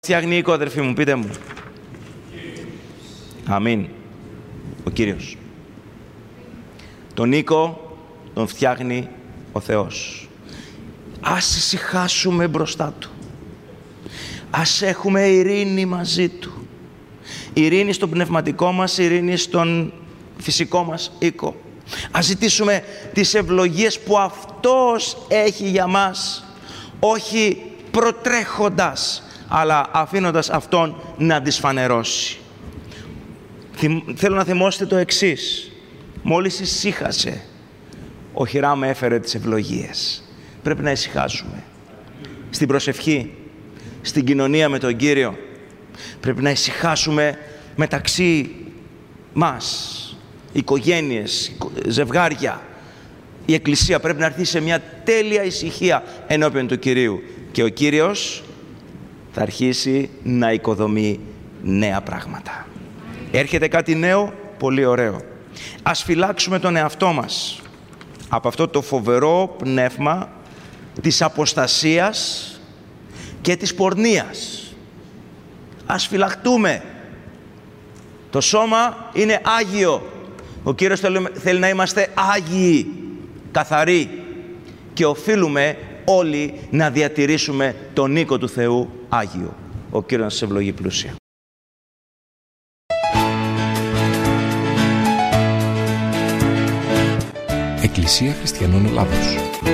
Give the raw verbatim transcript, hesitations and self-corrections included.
Φτιάχνει οίκο, αδερφοί μου, πείτε μου. Αμήν. Ο Κύριος. Τον οίκο τον φτιάχνει ο Θεός. Ας ησυχάσουμε μπροστά Του. Ας έχουμε ειρήνη μαζί Του. Ειρήνη στο πνευματικό μας, ειρήνη στον φυσικό μας οίκο. Ας ζητήσουμε τις ευλογίες που Αυτός έχει για μας, όχι προτρέχοντας, αλλά αφήνοντας Αυτόν να τις φανερώσει. Θέλω να θυμώσετε το εξής. Μόλις ησύχασε, ο Χιράμ έφερε τις ευλογίες. Πρέπει να ησυχάσουμε. Στην προσευχή, στην κοινωνία με τον Κύριο, πρέπει να ησυχάσουμε μεταξύ μας, οικογένειες, ζευγάρια. Η Εκκλησία πρέπει να έρθει σε μια τέλεια ησυχία ενώπιον του Κυρίου. Και ο Κύριος θα αρχίσει να οικοδομεί νέα πράγματα. Έρχεται κάτι νέο, πολύ ωραίο. Ας φυλάξουμε τον εαυτό μας από αυτό το φοβερό πνεύμα της αποστασίας και της πορνείας. Ας φυλαχτούμε. Το σώμα είναι Άγιο. Ο Κύριος θέλει να είμαστε Άγιοι, καθαροί. Και οφείλουμε όλοι να διατηρήσουμε τον οίκο του Θεού Άγιο. Ο Κύριος να σας ευλογεί πλούσια. Εκκλησία Χριστιανών Ελλάδος.